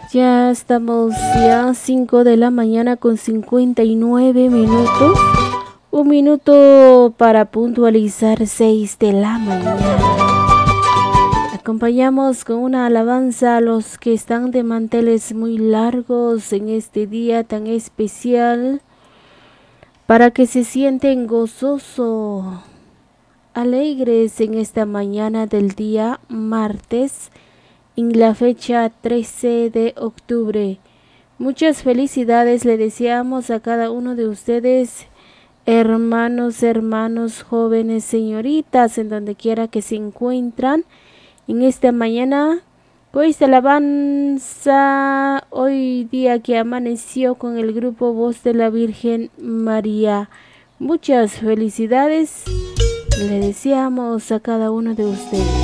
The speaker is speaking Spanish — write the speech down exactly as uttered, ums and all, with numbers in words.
Ya estamos ya cinco de la mañana con cincuenta y nueve minutos. Un minuto para puntualizar seis de la mañana. Acompañamos con una alabanza a los que están de manteles muy largos en este día tan especial, para que se sienten gozosos, alegres en esta mañana del día martes, en la fecha trece de octubre. Muchas felicidades le deseamos a cada uno de ustedes, hermanos, hermanos, jóvenes, señoritas, en donde quiera que se encuentran. En esta mañana, con esta alabanza, hoy día que amaneció con el grupo Voz de la Virgen María. Muchas felicidades le deseamos a cada uno de ustedes.